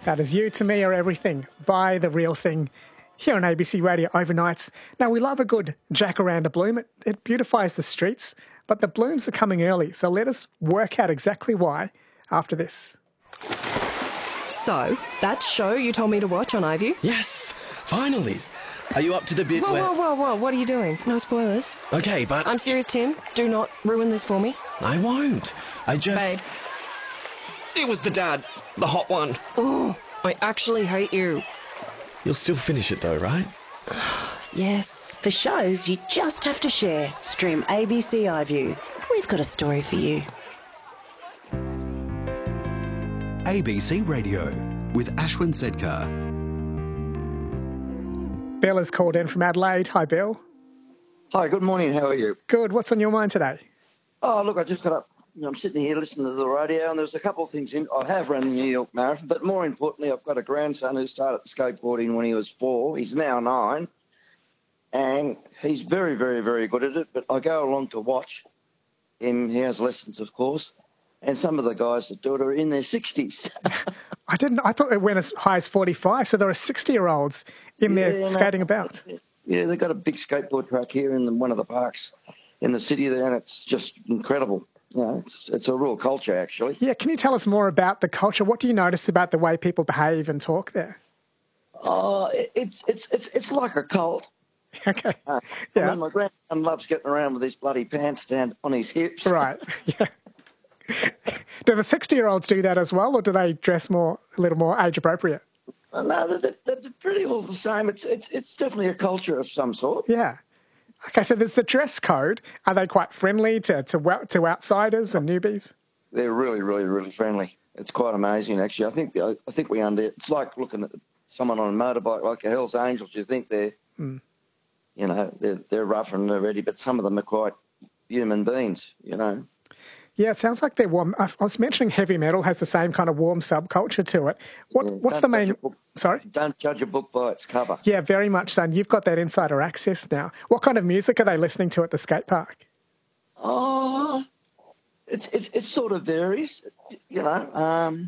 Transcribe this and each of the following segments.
That is You to Me Are Everything by The Real Thing here on ABC Radio Overnights. Now, we love a good jacaranda bloom. It beautifies the streets, but the blooms are coming early, so let us work out exactly why after this. So, that show you told me to watch on iView? Yes, finally. Are you up to the bit where... Whoa, what are you doing? No spoilers. Okay, but... I'm serious, Tim. Do not ruin this for me. I won't. I just... Babe. It was the dad. The hot one. Oh, I actually hate you. You'll still finish it though, right? Yes. For shows you just have to share. Stream ABC iView. We've got a story for you. ABC Radio with Ashwin Sedkar. Bill is called in from Adelaide. Hi, Bill. Hi, good morning. How are you? Good. What's on your mind today? Oh, look, I just got up. I'm sitting here listening to the radio, and there's a couple of things in. I have run the New York Marathon, but more importantly, I've got a grandson who started skateboarding when he was 4. He's now 9, and he's very, very, very good at it. But I go along to watch him. He has lessons, of course, and some of the guys that do it are in their 60s. I thought it went as high as 45, so there are 60-year-olds in there skating about. Yeah, they've got a big skateboard track here in one of the parks in the city there, and it's just incredible. You know, it's a real culture, actually. Yeah, can you tell us more about the culture? What do you notice about the way people behave and talk there? It's like a cult. Okay. Yeah. I mean, my grandson loves getting around with his bloody pants down on his hips. Right. Yeah. Do the 60-year-olds do that as well, or do they dress a little more age appropriate? No, they're pretty all the same. It's definitely a culture of some sort. Yeah. Okay, so there's the dress code. Are they quite friendly to outsiders and newbies? They're really, really, really friendly. It's quite amazing, actually. I think it's like looking at someone on a motorbike like a Hells Angels. You think they're rough and they're ready, but some of them are quite human beings, you know. Yeah, it sounds like they're warm. I was mentioning heavy metal has the same kind of warm subculture to it. What's the main... Sorry? Don't judge a book by its cover. Yeah, very much so. And you've got that insider access now. What kind of music are they listening to at the skate park? Oh, it sort of varies, you know.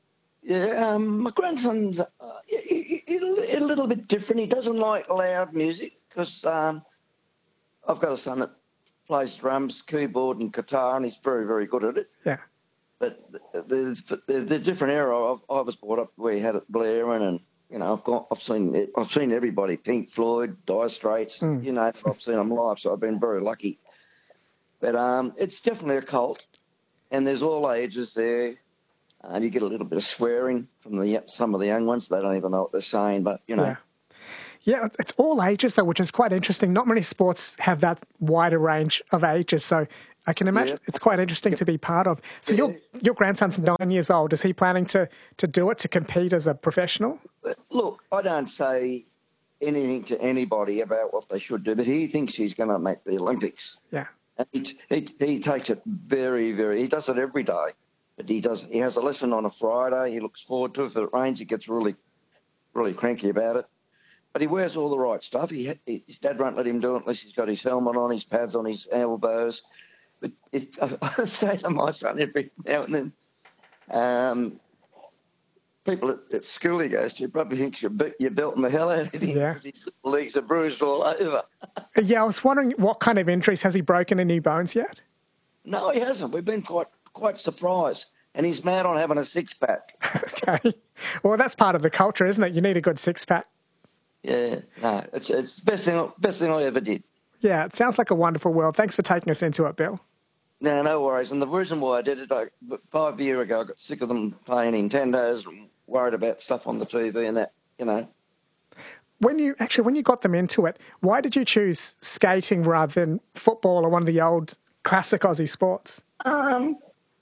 My grandson's a little bit different. He doesn't like loud music because I've got a son that plays drums, keyboard and guitar, and he's very, very good at it. Yeah. But the different era. I was brought up where he had it blaring, and you know I've seen everybody: Pink Floyd, Dire Straits. You know, I've seen them live, so I've been very lucky. But it's definitely a cult, and there's all ages there. You get a little bit of swearing from some of the young ones. They don't even know what they're saying, but you know. Yeah. Yeah, it's all ages, though, which is quite interesting. Not many sports have that wider range of ages, so I can imagine it's quite interesting to be part of. So your grandson's 9 years old. Is he planning to do it, to compete as a professional? Look, I don't say anything to anybody about what they should do, but he thinks he's going to make the Olympics. Yeah. And he takes it very, very... He does it every day, but he has a lesson on a Friday. He looks forward to it. If it rains, he gets really, really cranky about it. But he wears all the right stuff. His dad won't let him do it unless he's got his helmet on, his pads on his elbows. But I say to my son every now and then, people at school he goes to probably think you're belting the hell out of him because his legs are bruised all over. Yeah, I was wondering what kind of injuries. Has he broken any bones yet? No, he hasn't. We've been quite surprised. And he's mad on having a six-pack. Okay. Well, that's part of the culture, isn't it? You need a good six-pack. Yeah, no, it's the best thing I ever did. Yeah, it sounds like a wonderful world. Thanks for taking us into it, Bill. No worries. And the reason why I did it, 5 years ago, I got sick of them playing Nintendos and worried about stuff on the TV and that, you know. When you got them into it, why did you choose skating rather than football or one of the old classic Aussie sports? I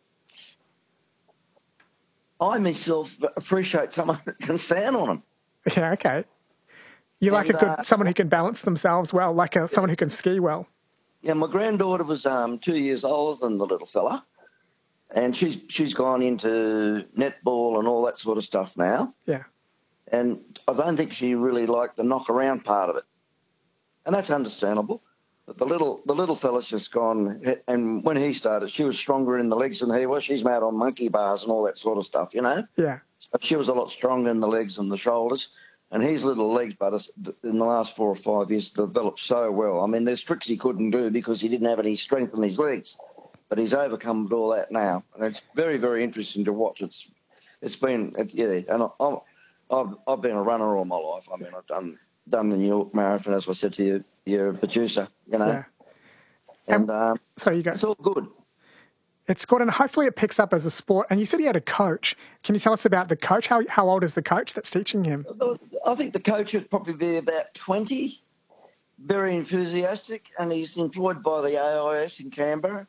myself appreciate someone that can stand on them. Yeah, okay. You like someone who can balance themselves well, like someone who can ski well. Yeah, my granddaughter was 2 years older than the little fella, and she's gone into netball and all that sort of stuff now. Yeah. And I don't think she really liked the knock-around part of it. And that's understandable. But the little fella's just gone, and when he started, she was stronger in the legs than he was. She's mad on monkey bars and all that sort of stuff, you know? Yeah. She was a lot stronger in the legs and the shoulders. And his little legs, but in the last 4 or 5 years, developed so well. I mean, there's tricks he couldn't do because he didn't have any strength in his legs. But he's overcome all that now. And it's very, very interesting to watch. It's been, and I've been a runner all my life. I mean, I've done the New York Marathon, as I said to you, your producer, you know. Yeah. And so you go. It's all good. It's good, and hopefully it picks up as a sport. And you said he had a coach. Can you tell us about the coach? How old is the coach that's teaching him? I think the coach would probably be about 20, very enthusiastic, and he's employed by the AIS in Canberra.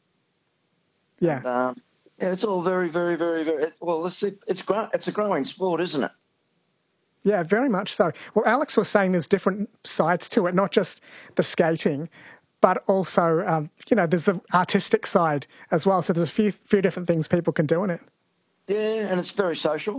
Yeah. And, it's all very, very, very, very well. It's a growing sport, isn't it? Yeah, very much so. Well, Alex was saying there's different sides to it, not just the skating, but also, there's the artistic side as well. So there's a few different things people can do in it. Yeah, and it's very social,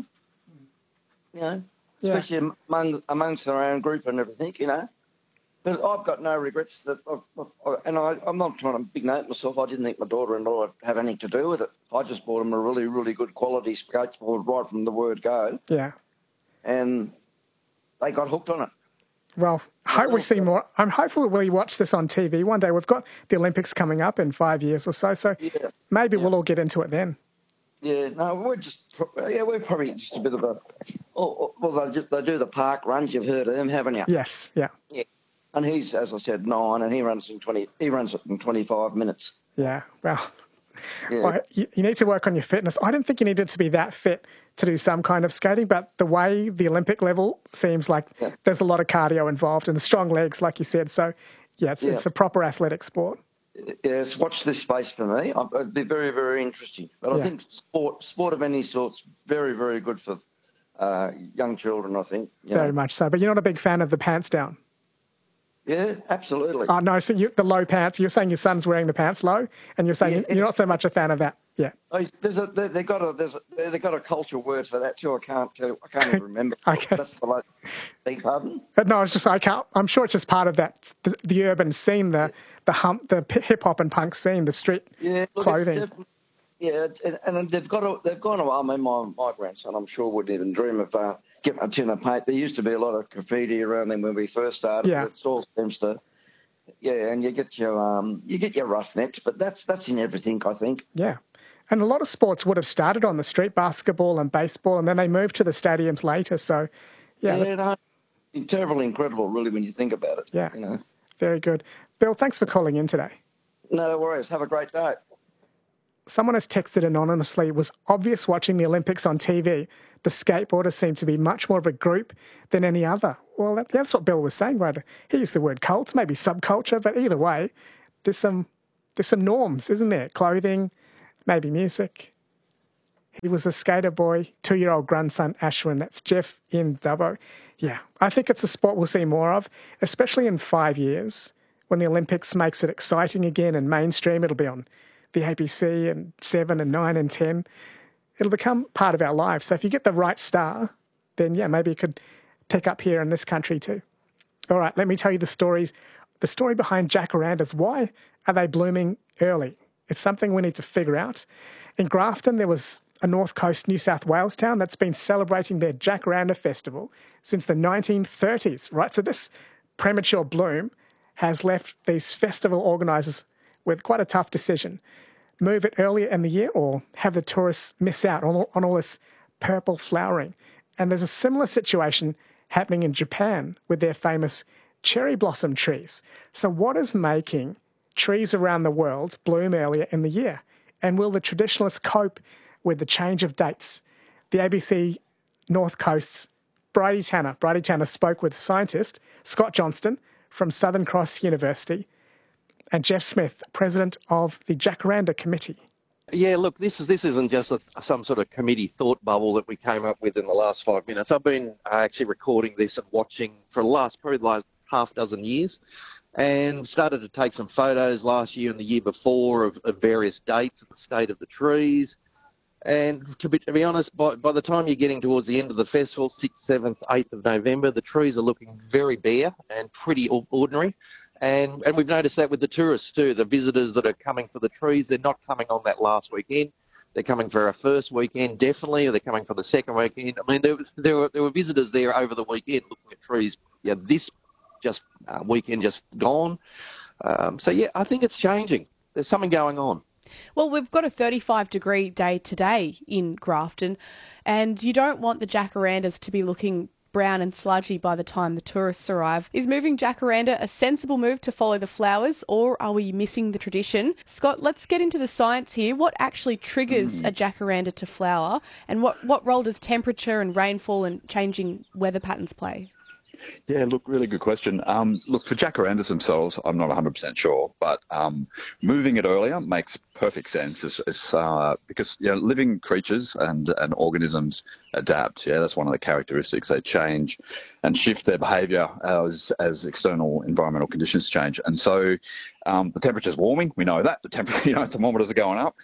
especially amongst their own group and everything, But I've got no regrets and I'm not trying to big note myself. I didn't think my daughter-in-law would have anything to do with it. I just bought them a really, really good quality skateboard right from the word go. Yeah. And they got hooked on it. Well, hope we see more. I'm hopeful we'll watch this on TV one day. We've got the Olympics coming up in 5 years or so, maybe we'll all get into it then. Yeah, no, we're probably just a bit of a. Well, they do the park runs. You've heard of them, haven't you? Yes, yeah. Yeah, and he's, as I said, 9, and he runs it in 25 minutes. Yeah, well. Yeah. Well, you need to work on your fitness. I didn't think you needed to be that fit to do some kind of skating, but the way the Olympic level seems like there's a lot of cardio involved and the strong legs, like you said. So, it's a proper athletic sport. Yes, watch this space for me. It'd be very, very interesting. But I think sport of any sort's very, very good for young children, I think. Very much so. But you're not a big fan of the pants down? Yeah, absolutely. Oh, no, so the low pants, you're saying your son's wearing the pants low, and you're saying you're not so much a fan of that. Yeah. They've got a cultural word for that too. I can't even remember. Okay. That's the beg pardon? But no, it's just I'm sure it's just part of that the urban scene, the hip hop and punk scene, the street clothing. And they've gone away. I mean, my grandson, I'm sure, wouldn't even dream of getting a tin of paint. There used to be a lot of graffiti around them when we first started. Yeah. It all seems to, and you get your roughnecks, but that's in everything, I think. Yeah. And a lot of sports would have started on the street, basketball and baseball, and then they moved to the stadiums later. So, terribly incredible, really, when you think about it. Yeah. Very good. Bill, thanks for calling in today. No worries. Have a great day. Someone has texted anonymously, it was obvious watching the Olympics on TV. The skateboarders seem to be much more of a group than any other. Well, that's what Bill was saying, right? He used the word cult, maybe subculture, but either way, there's some norms, isn't there? Clothing, maybe music. He was a skater boy, 2-year-old grandson Ashwin. That's Jeff in Dubbo. Yeah, I think it's a sport we'll see more of, especially in 5 years when the Olympics makes it exciting again and mainstream. It'll be on the ABC and 7 and 9 and 10. It'll become part of our lives. So if you get the right star, then maybe you could pick up here in this country too. All right, let me tell you the story behind jacarandas. Why are they blooming early? It's something we need to figure out. In Grafton, there was a North Coast New South Wales town that's been celebrating their Jacaranda Festival since the 1930s, right? So this premature bloom has left these festival organisers with quite a tough decision. Move it earlier in the year or have the tourists miss out on all this purple flowering. And there's a similar situation happening in Japan with their famous cherry blossom trees. So what is making trees around the world bloom earlier in the year? And will the traditionalists cope with the change of dates? The ABC North Coast's Bridie Tanner spoke with scientist Scott Johnston from Southern Cross University and Jeff Smith, president of the Jacaranda Committee. Yeah, look, this isn't just some sort of committee thought bubble that we came up with in the last 5 minutes. I've been actually recording this and watching for the last half dozen years, and started to take some photos last year and the year before of various dates of the state of the trees. And to be honest, by the time you're getting towards the end of the festival, 6th, 7th, 8th of November, the trees are looking very bare and pretty ordinary. And we've noticed that with the tourists too, the visitors that are coming for the trees, they're not coming on that last weekend. They're coming for our first weekend, definitely. Or they're coming for the second weekend. I mean, there were visitors there over the weekend looking at trees. Yeah, this weekend just gone. So yeah, I think it's changing. There's something going on. Well, we've got a 35-degree day today in Grafton, and you don't want the jacarandas to be looking brown and sludgy by the time the tourists arrive. Is moving jacaranda a sensible move to follow the flowers, or are we missing the tradition? Scott, let's get into the science here. What actually triggers a jacaranda to flower, and what role does temperature and rainfall and changing weather patterns play? Yeah, look, really good question. Look, for jacarandas themselves, I'm not 100% sure, but moving it earlier makes perfect sense because living creatures and organisms adapt. Yeah, that's one of the characteristics. They change and shift their behaviour as external environmental conditions change. And so the temperature's warming. We know that. The thermometers are going up.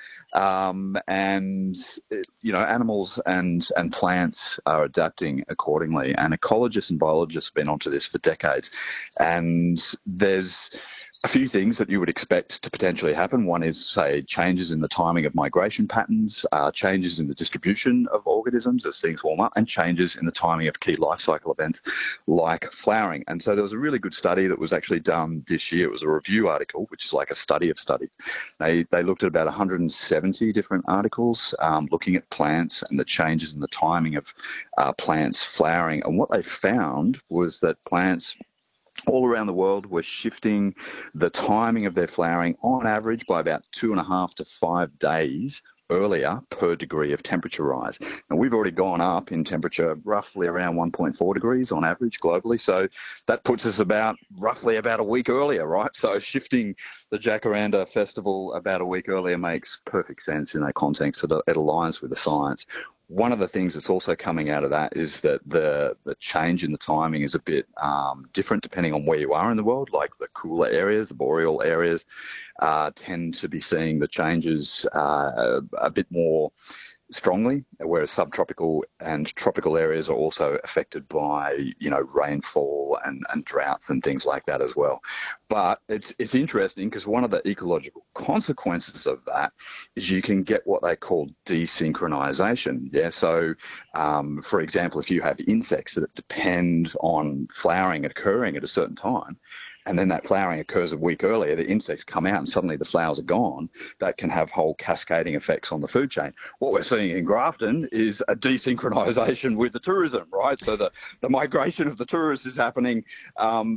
Animals and plants are adapting accordingly. And ecologists and biologists have been onto this for decades. And there's a few things that you would expect to potentially happen. One is, say, changes in the timing of migration patterns, changes in the distribution of organisms as things warm up, and changes in the timing of key life cycle events like flowering. And so there was a really good study that was actually done this year. It was a review article, which is like a study of studies. They looked at about 170 different articles looking at plants and the changes in the timing of plants flowering. And what they found was that plants all around the world were shifting the timing of their flowering on average by about 2.5 to 5 days earlier per degree of temperature rise. Now, we've already gone up in temperature roughly around 1.4 degrees on average globally. So that puts us roughly about a week earlier, right? So shifting the Jacaranda Festival about a week earlier makes perfect sense in that context. So it aligns with the science. One of the things that's also coming out of that is that the change in the timing is a bit different depending on where you are in the world. Like the cooler areas, the boreal areas, tend to be seeing the changes a bit more strongly, whereas subtropical and tropical areas are also affected by, rainfall and droughts and things like that as well. But it's interesting because one of the ecological consequences of that is you can get what they call desynchronization. Yeah. So, for example, if you have insects that depend on flowering occurring at a certain time, and then that flowering occurs a week earlier, the insects come out and suddenly the flowers are gone, that can have whole cascading effects on the food chain. What we're seeing in Grafton is a desynchronization with the tourism, right? So the migration of the tourists is happening, out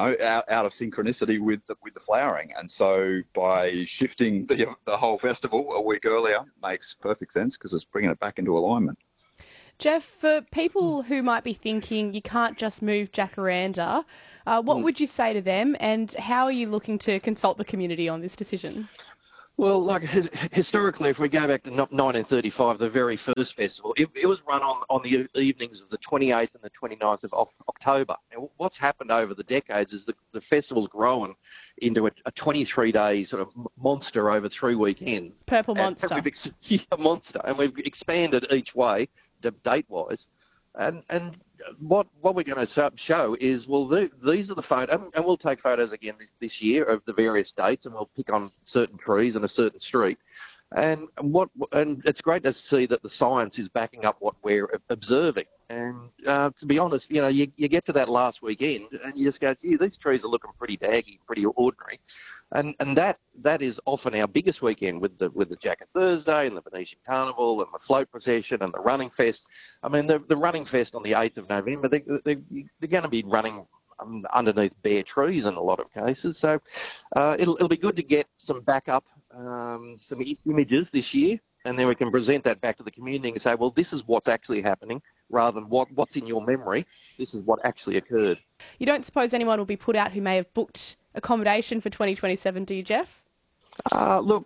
of synchronicity with the flowering. And so by shifting the whole festival a week earlier makes perfect sense because it's bringing it back into alignment. Jeff, for people who might be thinking you can't just move jacaranda, what would you say to them, and how are you looking to consult the community on this decision? Well, like historically, if we go back to 1935, the very first festival, it was run on the evenings of the 28th and the 29th of October. And what's happened over the decades is the festival's grown into a 23-day sort of monster over 3 weekends. Purple monster. A monster. And we've expanded each way, date-wise. And what we're going to show is, these are the photos, and we'll take photos again this year of the various dates, and we'll pick on certain trees and a certain street. And it's great to see that the science is backing up what we're observing. And to be honest, you get to that last weekend and you just go, gee, these trees are looking pretty daggy, pretty ordinary. And that is often our biggest weekend with the Jaca Thursday and the Venetian Carnival and the float procession and the running fest. I mean, the running fest on the 8th of November, they're going to be running underneath bare trees in a lot of cases. So it'll be good to get some backup, some images this year, and then we can present that back to the community and say, well, this is what's actually happening, rather than what's in your memory. This is what actually occurred. You don't suppose anyone will be put out who may have booked accommodation for 2027, do you, Jeff? Look,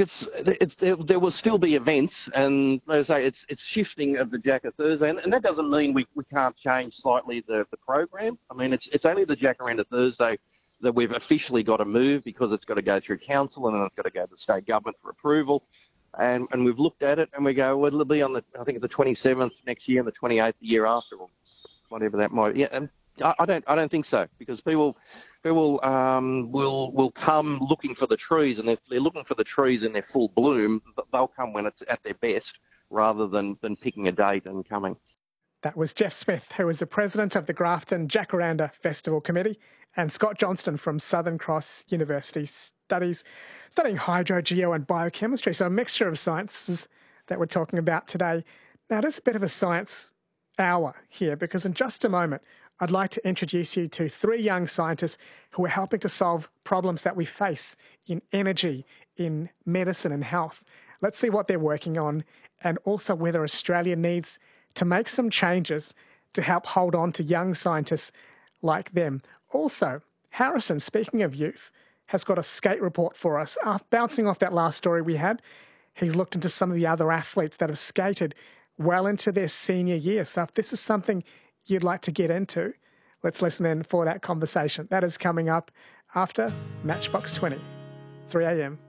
there will still be events, and as I say, it's shifting of the Jaca Thursday, and that doesn't mean we can't change slightly the program. I mean, it's only the Jacaranda Thursday that we've officially got to move because it's got to go through council and then it's got to go to the state government for approval. And we've looked at it and we go, well, it'll be on the 27th next year and the 28th the year after, or whatever that might be. Yeah, and I don't think so, because people will come looking for the trees, and if they're looking for the trees in their full bloom, they'll come when it's at their best, rather than picking a date and coming. That was Jeff Smith, who is the president of the Grafton Jacaranda Festival Committee, and Scott Johnston from Southern Cross University, studying hydro, geo and biochemistry, so a mixture of sciences that we're talking about today. Now, there's a bit of a science hour here, because in just a moment, I'd like to introduce you to 3 young scientists who are helping to solve problems that we face in energy, in medicine and health. Let's see what they're working on, and also whether Australia needs to make some changes to help hold on to young scientists like them. Also, Harrison, speaking of youth, has got a skate report for us. Bouncing off that last story we had, he's looked into some of the other athletes that have skated well into their senior year. So if this is something you'd like to get into, let's listen in for that conversation. That is coming up after Matchbox 20, 3 a.m.